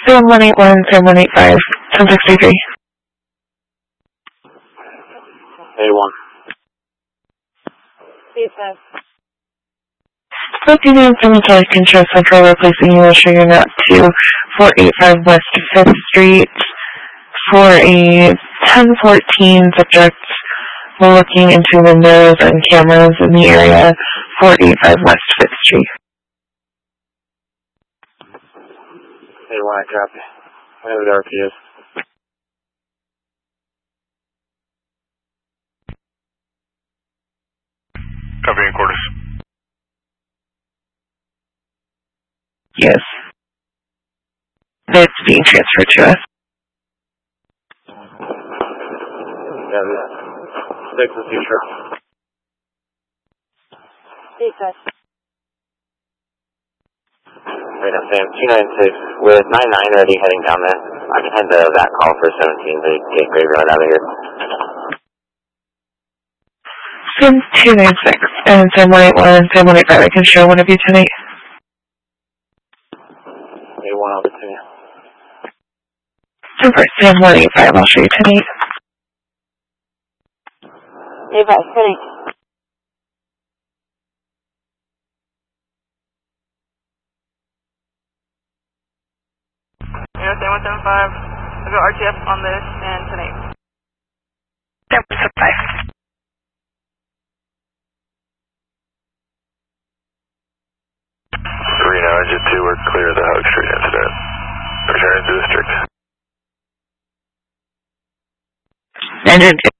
Sam 181, Sam 185, 1063. 81. Pizza. Both units in the Control Central replacing you, issuing a note to 485 West 5th Street for a 1014 subject. We're looking into windows and cameras in the area, 485 West 5th Street. 81, I copy. I know the RP is. Copying quarters. Yes. It's being transferred to us. Yeah, this 6 is future. Pizza. Right now, Sam 296 with 99 already heading down there. I can head to that call for 17 to get Graveyard out of here. Sam 296 and Sam 181 and Sam 185. I can show one of you tonight. 81 over to you. Super, Sam 185. I'll show you tonight. 85, city. Yeah, Sam 175. I got RTF on this and tonight. Sam 175. Reno, Engine 2, we're clear of the Hug Street incident. Returning to district. Engine 2.